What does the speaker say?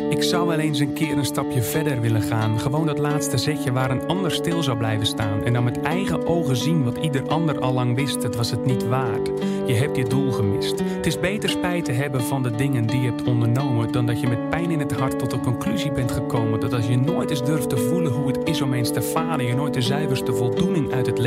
Ik zou wel eens een keer een stapje verder willen gaan. Gewoon dat laatste zetje waar een ander stil zou blijven staan. En dan met eigen ogen zien wat ieder ander al lang wist. Het was het niet waard. Je hebt je doel gemist. Het is beter spijt te hebben van de dingen die je hebt ondernomen, dan dat je met pijn in het hart tot de conclusie bent gekomen dat als je nooit eens durft te voelen hoe het is om eens te falen, je nooit de zuiverste voldoening uit het leven